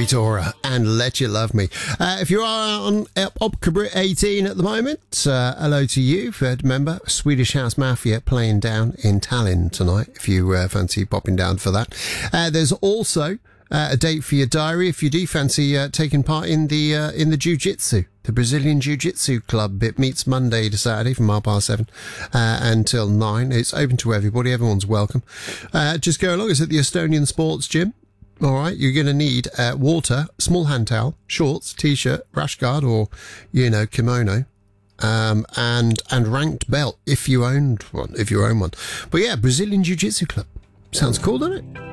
Vitora and Let You Love Me. If you are on Opcabrit 18 at the moment, hello to you. Remember, Swedish House Mafia playing down in Tallinn tonight, if you fancy popping down for that. There's also a date for your diary if you do fancy taking part in the jiu-jitsu. The Brazilian Jiu-Jitsu Club. It meets Monday to Saturday from 7:30 until 9. It's open to everybody. Everyone's welcome. Just go along. It's at the Estonian Sports Gym. All right. You're going to need water, small hand towel, shorts, t-shirt, rash guard, or kimono, and ranked belt if you own one. But yeah, Brazilian Jiu-Jitsu Club. Sounds cool, doesn't it?